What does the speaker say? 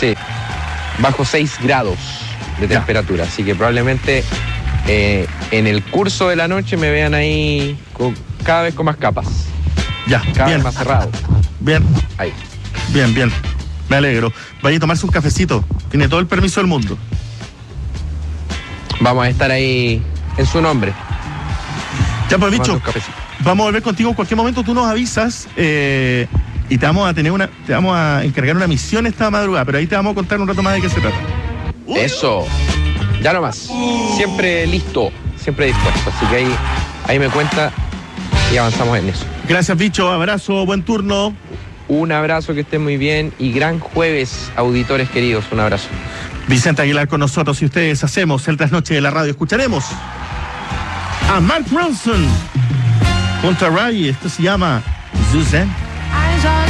Sí, bajo 6 grados de temperatura, así que probablemente en el curso de la noche me vean ahí cada vez con más capas. Ya, cada bien. vez más cerrado. Bien. Ahí. Bien. Me alegro. Vaya a tomarse un cafecito. Tiene todo el permiso del mundo. Vamos a estar ahí en su nombre. Ya, pues, bicho, vamos a volver contigo en cualquier momento. Tú nos avisas y te vamos a encargar una misión esta madrugada, pero ahí te vamos a contar un rato más de qué se trata. Eso. Ya nomás. Siempre listo, siempre dispuesto. Así que ahí me cuenta y avanzamos en eso. Gracias, bicho. Abrazo, buen turno. Un abrazo, que estén muy bien y gran jueves, auditores queridos. Un abrazo. Vicente Aguilar con nosotros y ustedes. Hacemos el trasnoche de la radio. Escucharemos a Mark Ronson junto a Ray. Esto se llama Suzanne.